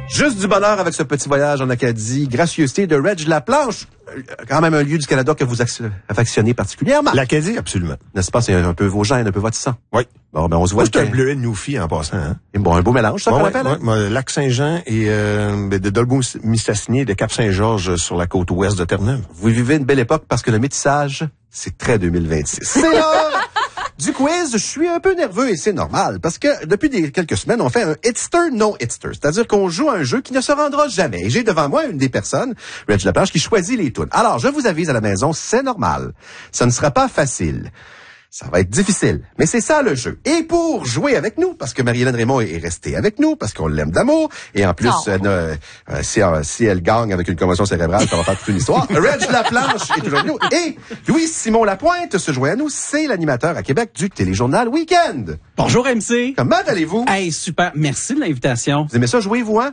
Juste du bonheur avec ce petit voyage en Acadie. Gracieuseté de Reg Laplanche. Quand même un lieu du Canada que vous affectionnez particulièrement. L'Acadie, absolument. N'est-ce pas? C'est un peu vos gènes, un peu votre sang. Oui. Bon, ben, on se voit. Moi, c'est un bleuet de Newfie en passant, hein. Et bon, un beau mélange, ça, qu'on appelle, hein? Ouais, Lac-Saint-Jean et, de Dolbeau-Mistassini et de Cap-Saint-Georges sur la côte ouest de Terre-Neuve. Vous vivez une belle époque parce que le métissage, c'est très 2026. C'est l'heure du quiz. Je suis un peu nerveux et c'est normal parce que depuis quelques semaines, on fait un hitster, no hitster. C'est-à-dire qu'on joue à un jeu qui ne se rendra jamais. Et j'ai devant moi une des personnes, Reg Laplanche, qui choisit les tunes. Alors, je vous avise à la maison, c'est normal. Ça ne sera pas facile. Ça va être difficile, mais c'est ça le jeu. Et pour jouer avec nous, parce que Marie-Hélène Raymond est restée avec nous, parce qu'on l'aime d'amour, et en plus, si elle gagne avec une commotion cérébrale, ça va faire toute une histoire. Reg Laplanche est toujours avec nous. Et Louis-Simon Lapointe se joint à nous, c'est l'animateur à Québec du Téléjournal Week-end. Bonjour MC. Comment allez-vous? Hey, super. Merci de l'invitation. Vous aimez ça jouer, vous, hein?